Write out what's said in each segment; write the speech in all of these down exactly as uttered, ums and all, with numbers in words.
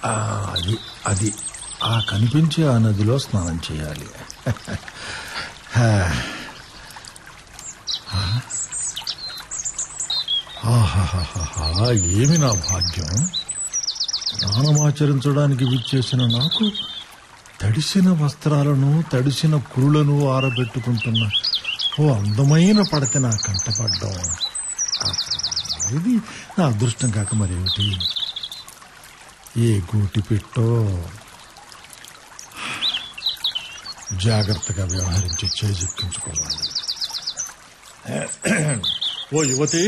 ఆ, అది అది ఆ కనిపించే ఆ నదిలో స్నానం చేయాలి. ఆహాహాహా, ఏమి నా భాగ్యం! స్నానమాచరించడానికి విచ్చేసిన నాకు తడిసిన వస్త్రాలను తడిసిన కురులను ఆరబెట్టుకుంటున్న ఓ అందమైన పడత నా కంటపడ్డం. ఇది నా అదృష్టం కాక మరేమిటి? ఏ గూటి పెట్టో జాగ్రత్తగా వ్యవహరించి చేజిక్కించుకోవాలి. ఓ యువతి,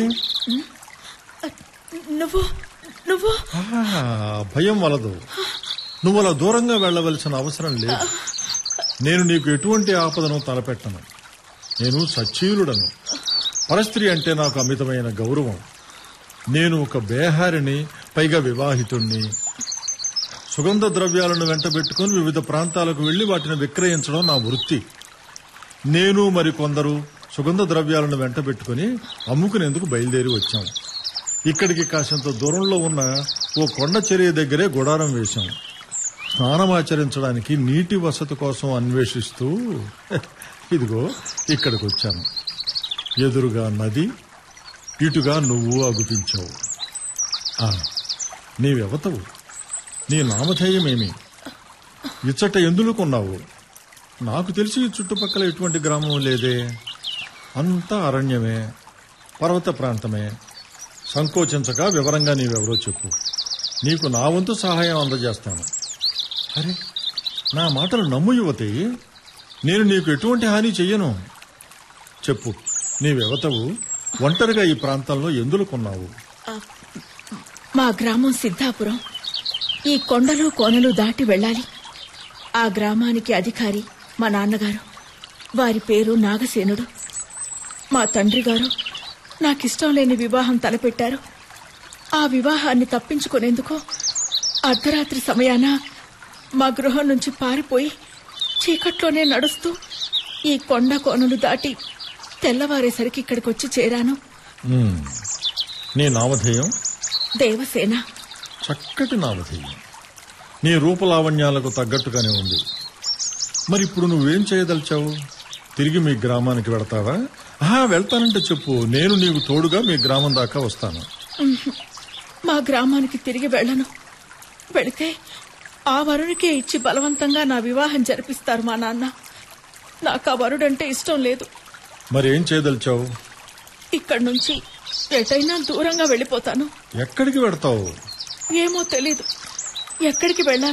నువ్వు నువ్వు భయం వలదు. నువ్వు అలా దూరంగా వెళ్లవలసిన అవసరం లేదు. నేను నీకు ఎటువంటి ఆపదను తలపెట్టను. నేను సచ్చీలుడను. పరస్త్రీ అంటే నాకు అమితమైన గౌరవం. నేను ఒక బేహారిని, పైగా వివాహితుణ్ణి. సుగంధ ద్రవ్యాలను వెంటబెట్టుకుని వివిధ ప్రాంతాలకు వెళ్లి వాటిని విక్రయించడం నా వృత్తి. నేను మరి కొందరు సుగంధ ద్రవ్యాలను వెంటబెట్టుకుని అమ్ముకునేందుకు బయలుదేరి వచ్చాం. ఇక్కడికి కాసింత దూరంలో ఉన్న ఓ కొండ చర్య దగ్గరే గుడారం వేశాం. స్నానమాచరించడానికి నీటి వసతి కోసం అన్వేషిస్తూ ఇదిగో ఇక్కడికి వచ్చాను. ఎదురుగా నది, ఇటుగా నువ్వు అగుపించావు. నీవెవతవు? నీ నామధేయమేమి? ఇచ్చట ఎందుకున్నావు? నాకు తెలిసి చుట్టుపక్కల ఎటువంటి గ్రామం లేదే. అంతా అరణ్యమే, పర్వత ప్రాంతమే. సంకోచించక వివరంగా నీవెవరో చెప్పు. నీకు నా వంతు సహాయం అందజేస్తాను. అరే, నా మాటలు నమ్ము యువతి. నేను నీకు ఎటువంటి హాని చెయ్యను. చెప్పు, నీవెవతవు? ఒంటరిగా ఈ ప్రాంతంలో ఎందుకున్నావు? మా గ్రామం సిద్ధాపురం. ఈ కొండలు కోనలు దాటి వెళ్ళాలి. ఆ గ్రామానికి అధికారి మా నాన్నగారు. వారి పేరు నాగసేనుడు. మా తండ్రి గారు నాకిష్టం లేని వివాహం తలపెట్టారు. ఆ వివాహాన్ని తప్పించుకునేందుకు అర్ధరాత్రి సమయాన మా గృహం నుంచి పారిపోయి చీకట్లోనే నడుస్తూ ఈ కొండ కోనలు దాటి తెల్లవారేసరికి ఇక్కడికి వచ్చి చేరాను. నీ నామధేయం? దేవసేన. చక్కటి నామధేయం. నీ రూపలావణ్యాలకు తగ్గట్టుగానే ఉంది. మరి ఇప్పుడు నువ్వేం చేయదలిచావు? తిరిగి మీ గ్రామానికి వెళతావా? ఆహా, వెళ్తానంటే చెప్పు. నేను నీకు తోడుగా మీ గ్రామం దాకా వస్తాను. మా గ్రామానికి తిరిగి వెళ్ళను. వెళితే ఆ వరుడికే ఇచ్చి బలవంతంగా నా వివాహం జరిపిస్తారు మా నాన్న. నాకు ఆ వరుడంటే ఇష్టం లేదు. మరేం చేయదలిచావు? ఇక్కడి నుంచి ఎటైనా దూరంగా వెళ్ళిపోతాను. ఎక్కడికి వెడతావు? ఏమో తెలీదు. ఎక్కడికి వెళ్ళాలి